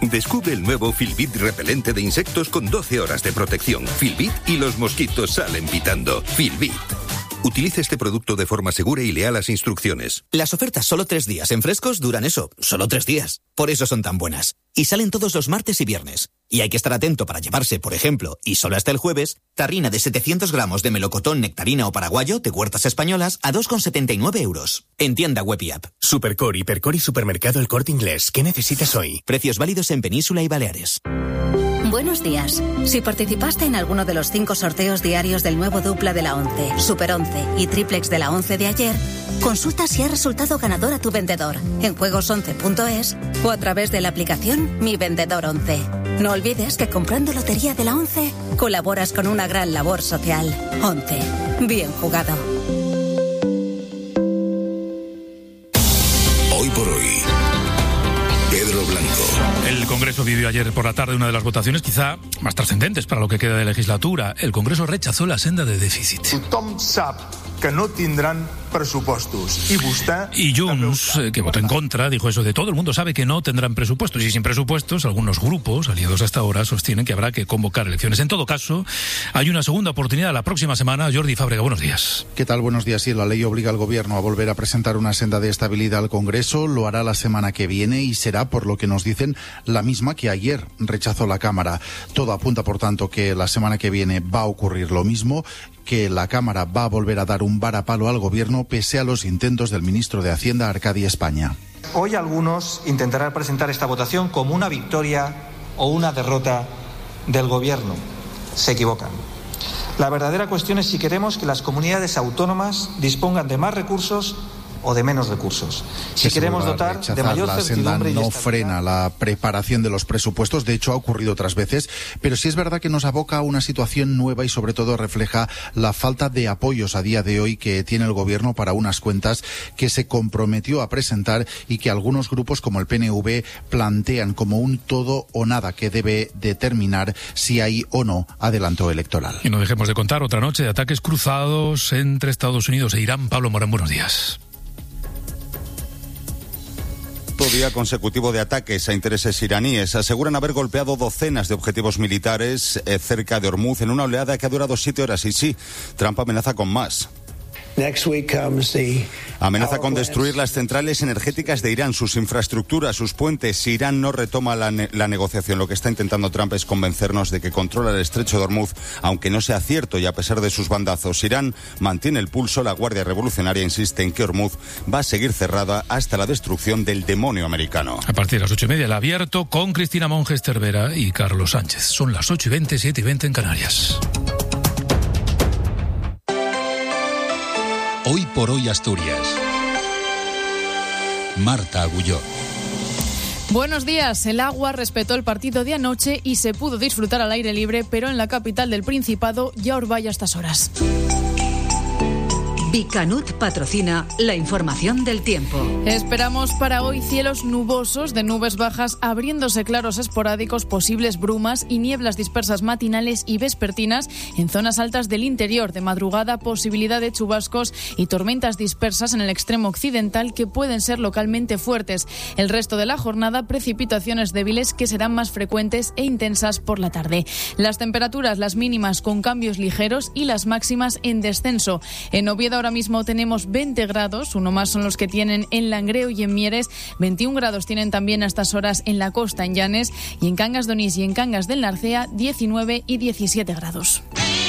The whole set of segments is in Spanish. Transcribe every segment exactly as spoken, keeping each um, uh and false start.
Descubre el nuevo Filbit repelente de insectos con doce horas de protección. Filbit y los mosquitos salen pitando. Filbit. Utilice este producto de forma segura y lea las instrucciones. Las ofertas solo tres días en Frescos duran eso, solo tres días. Por eso son tan buenas. Y salen todos los martes y viernes. Y hay que estar atento para llevarse, por ejemplo, y solo hasta el jueves, tarrina de setecientos gramos de melocotón, nectarina o paraguayo de Huertas Españolas a dos con setenta y nueve euros. En tienda web y app. Supercore, Hipercore y Supermercado El Corte Inglés. ¿Qué necesitas hoy? Precios válidos en Península y Baleares. Buenos días. Si participaste en alguno de los cinco sorteos diarios del nuevo dupla de la once, Super once y triplex de la once de ayer, consulta si ha resultado ganador a tu vendedor en juegos once punto es o a través de la aplicación Mi Vendedor once. No olvides que comprando Lotería de la once colaboras con una gran labor social. once. Bien jugado. Hoy por hoy, Pedro Blanco. El Congreso vivió ayer por la tarde una de las votaciones quizá más trascendentes para lo que queda de legislatura. El Congreso rechazó la senda de déficit. Tothom sap que no tindran presupuestos. Y vostè... Y Junts, eh, que votó en contra, dijo eso de todo el mundo sabe que no tendrán presupuestos. Y sin presupuestos, algunos grupos, aliados hasta ahora, sostienen que habrá que convocar elecciones. En todo caso, hay una segunda oportunidad la próxima semana. Jordi Fábrega, buenos días. ¿Qué tal? Buenos días. Sí, la ley obliga al Gobierno a volver a presentar una senda de estabilidad al Congreso. Lo hará la semana que viene y será, por lo que nos dicen, la misma que ayer rechazó la Cámara. Todo apunta, por tanto, que la semana que viene va a ocurrir lo mismo, que la Cámara va a volver a dar un varapalo al Gobierno pese a los intentos del ministro de Hacienda, Arcadi España. Hoy algunos intentarán presentar esta votación como una victoria o una derrota del Gobierno. Se equivocan. La verdadera cuestión es si queremos que las comunidades autónomas dispongan de más recursos o de menos recursos. Si queremos dotar de mayor certidumbre y no frena la preparación de los presupuestos, de hecho ha ocurrido otras veces, pero sí es verdad que nos aboca a una situación nueva y sobre todo refleja la falta de apoyos a día de hoy que tiene el Gobierno para unas cuentas que se comprometió a presentar y que algunos grupos como el P N V plantean como un todo o nada que debe determinar si hay o no adelanto electoral. Y no dejemos de contar otra noche de ataques cruzados entre Estados Unidos e Irán. Pablo Morán, buenos días. Día consecutivo de ataques a intereses iraníes. Aseguran haber golpeado docenas de objetivos militares eh, cerca de Hormuz en una oleada que ha durado siete horas. Y sí, Trump amenaza con más. Amenaza con destruir las centrales energéticas de Irán, sus infraestructuras, sus puentes. Si Irán no retoma la, ne- la negociación, lo que está intentando Trump es convencernos de que controla el estrecho de Hormuz, aunque no sea cierto y a pesar de sus bandazos. Irán mantiene el pulso. La Guardia Revolucionaria insiste en que Hormuz va a seguir cerrada hasta la destrucción del demonio americano. A partir de las ocho y media, el abierto con Cristina Monges Cervera y Carlos Sánchez. Son las ocho y veinte, siete y veinte en Canarias. Hoy por hoy Asturias. Marta Agulló. Buenos días. El Agua respetó el partido de anoche y se pudo disfrutar al aire libre, pero en la capital del Principado ya orvalla a estas horas. Bicanut patrocina la información del tiempo. Esperamos para hoy cielos nubosos, de nubes bajas, abriéndose claros esporádicos, posibles brumas y nieblas dispersas matinales y vespertinas en zonas altas del interior. De madrugada, posibilidad de chubascos y tormentas dispersas en el extremo occidental que pueden ser localmente fuertes. El resto de la jornada, precipitaciones débiles que serán más frecuentes e intensas por la tarde. Las temperaturas, las mínimas con cambios ligeros y las máximas en descenso. En Oviedo ahora mismo tenemos veinte grados, uno más son los que tienen en Langreo y en Mieres, veintiún grados tienen también a estas horas en la costa, en Llanes, y en Cangas de Onís y en Cangas del Narcea, diecinueve y diecisiete grados.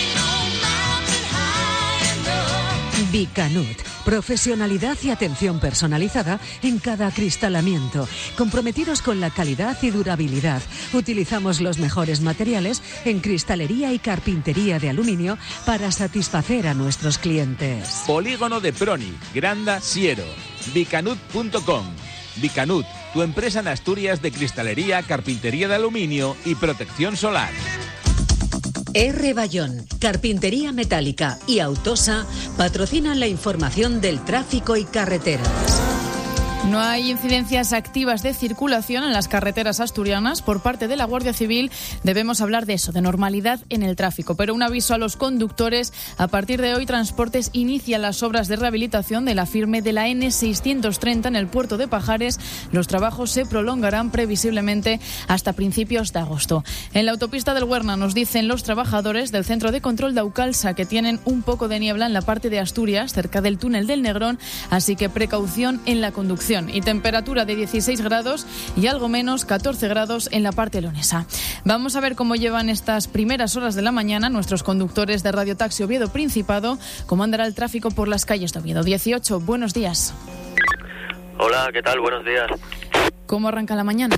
Bicanut, profesionalidad y atención personalizada en cada acristalamiento, comprometidos con la calidad y durabilidad. Utilizamos los mejores materiales en cristalería y carpintería de aluminio para satisfacer a nuestros clientes. Polígono de Proni, Granda, Siero, bicanut punto com. Bicanut, tu empresa en Asturias de cristalería, carpintería de aluminio y protección solar. R. Bayón, Carpintería Metálica y Autosa patrocinan la información del tráfico y carreteras. No hay incidencias activas de circulación en las carreteras asturianas. Por parte de la Guardia Civil debemos hablar de eso, de normalidad en el tráfico. Pero un aviso a los conductores: a partir de hoy Transportes inicia las obras de rehabilitación de la firme de la ene seiscientos treinta en el puerto de Pajares. Los trabajos se prolongarán previsiblemente hasta principios de agosto. En la autopista del Huerna nos dicen los trabajadores del Centro de Control de Aucalsa que tienen un poco de niebla en la parte de Asturias, cerca del túnel del Negrón, así que precaución en la conducción. Y temperatura de dieciséis grados y algo menos, catorce grados en la parte leonesa. Vamos a ver cómo llevan estas primeras horas de la mañana nuestros conductores de Radio Taxi Oviedo Principado, cómo andará el tráfico por las calles de Oviedo. dieciocho, buenos días. Hola, ¿qué tal? Buenos días. ¿Cómo arranca la mañana?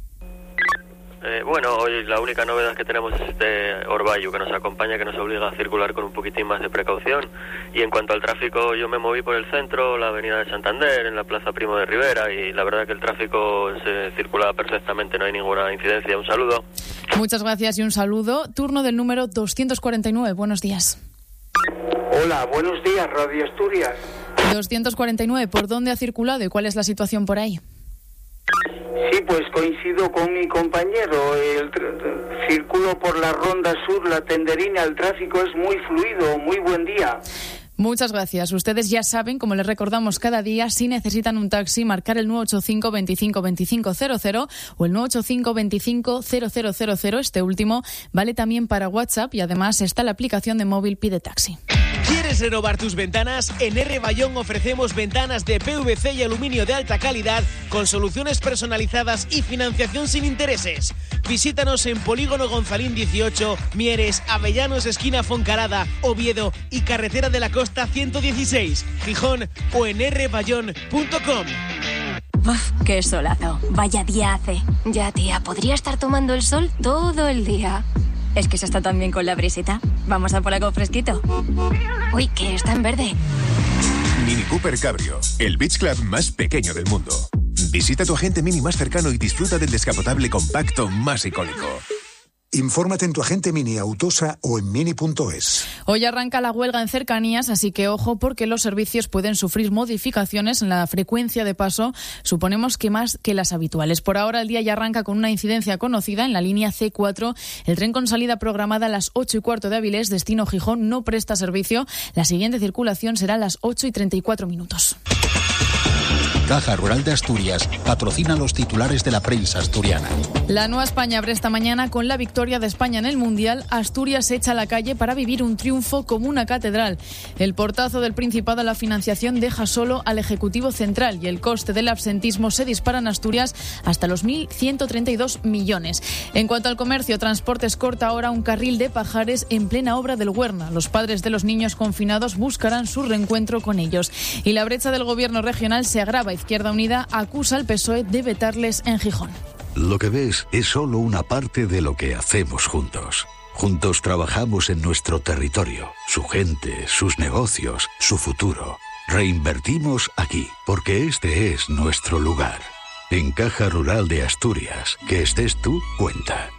Eh, bueno, hoy la única novedad que tenemos es este Orbayu que nos acompaña, que nos obliga a circular con un poquitín más de precaución. Y en cuanto al tráfico, yo me moví por el centro, la avenida de Santander, en la Plaza Primo de Rivera, y la verdad que el tráfico se circula perfectamente, no hay ninguna incidencia. Un saludo. Muchas gracias y un saludo. Turno del número doscientos cuarenta y nueve, buenos días. Hola, buenos días, Radio Asturias. doscientos cuarenta y nueve, ¿por dónde ha circulado y cuál es la situación por ahí? Sí, pues coincido con mi compañero. El tr- circulo por la Ronda Sur, la Tenderina, el tráfico es muy fluido. Muy buen día. Muchas gracias. Ustedes ya saben, como les recordamos cada día, si necesitan un taxi, marcar el nueve ocho cinco, veinticinco, veinticinco cero cero o el nueve ocho cinco, veinticinco, cero cero cero cero. Este último vale también para WhatsApp y además está la aplicación de móvil Pide Taxi. ¿Quieres renovar tus ventanas? En R. Bayón ofrecemos ventanas de P V C y aluminio de alta calidad con soluciones personalizadas y financiación sin intereses. Visítanos en Polígono Gonzalín dieciocho, Mieres, Avellanos, esquina Foncarada, Oviedo y Carretera de la Costa ciento dieciséis, Gijón o en r bayón punto com. Uf, qué solazo. Vaya día hace. Ya, tía, podría estar tomando el sol todo el día. Es que se está tan bien con la brisita. Vamos a por algo fresquito. Uy, que está en verde. Mini Cooper Cabrio, el beach club más pequeño del mundo. Visita tu agente Mini más cercano y disfruta del descapotable compacto más icónico. Infórmate en tu agente Mini Autosa o en mini punto es. Hoy arranca la huelga en cercanías, así que ojo porque los servicios pueden sufrir modificaciones en la frecuencia de paso, suponemos que más que las habituales. Por ahora el día ya arranca con una incidencia conocida en la línea ce cuatro. El tren con salida programada a las ocho y cuarto de Avilés, destino Gijón, no presta servicio. La siguiente circulación será a las ocho y treinta y cuatro minutos. Caja Rural de Asturias patrocina los titulares de la prensa asturiana. La Nueva España abre esta mañana con la victoria de España en el Mundial. Asturias se echa a la calle para vivir un triunfo como una catedral. El portazo del Principado a la financiación deja solo al Ejecutivo Central y el coste del absentismo se dispara en Asturias hasta los mil ciento treinta y dos millones. En cuanto al comercio, Transportes corta ahora un carril de Pajares en plena obra del Huerna. Los padres de los niños confinados buscarán su reencuentro con ellos. Y la brecha del gobierno regional se agrava. Izquierda Unida acusa al P S O E de vetarles en Gijón. Lo que ves es solo una parte de lo que hacemos juntos. Juntos trabajamos en nuestro territorio, su gente, sus negocios, su futuro. Reinvertimos aquí, porque este es nuestro lugar. En Caja Rural de Asturias, que estés tú, cuenta.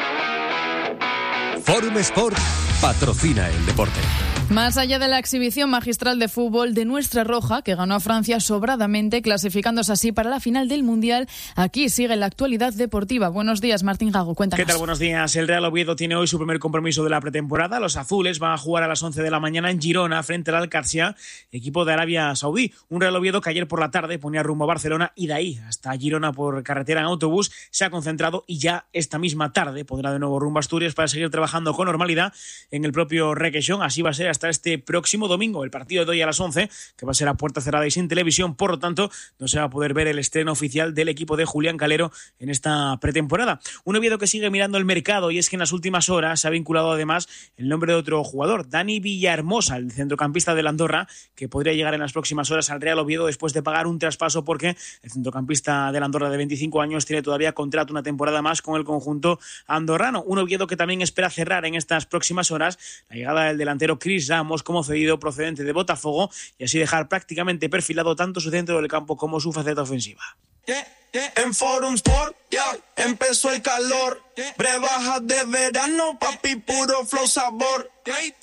Forum Sport patrocina el deporte. Más allá de la exhibición magistral de fútbol de Nuestra Roja, que ganó a Francia sobradamente, clasificándose así para la final del Mundial, aquí sigue la actualidad deportiva. Buenos días, Martín Gago, cuéntanos. ¿Qué tal? Buenos días. El Real Oviedo tiene hoy su primer compromiso de la pretemporada. Los azules van a jugar a las once de la mañana en Girona frente al Al-Qarsia, equipo de Arabia Saudí. Un Real Oviedo que ayer por la tarde ponía rumbo a Barcelona y de ahí hasta Girona por carretera en autobús se ha concentrado y ya esta misma tarde pondrá de nuevo rumbo a Asturias para seguir trabajando con normalidad en el propio Requesón. Así va a ser hasta este próximo domingo, el partido de hoy a las once, que va a ser a puerta cerrada y sin televisión, por lo tanto no se va a poder ver el estreno oficial del equipo de Julián Calero en esta pretemporada. Un Oviedo que sigue mirando el mercado y es que en las últimas horas se ha vinculado además el nombre de otro jugador, Dani Villahermosa, el centrocampista del Andorra, que podría llegar en las próximas horas al Real Oviedo después de pagar un traspaso porque el centrocampista del Andorra de veinticinco años tiene todavía contrato una temporada más con el conjunto andorrano. Un Oviedo que también espera cerrar en estas próximas horas la llegada del delantero Chris Ramos como cedido procedente de Botafogo y así dejar prácticamente perfilado tanto su centro del campo como su faceta ofensiva. Yeah, yeah. En Forum Sport, yeah, empezó el calor, brebajas de verano, papi, puro flow sabor.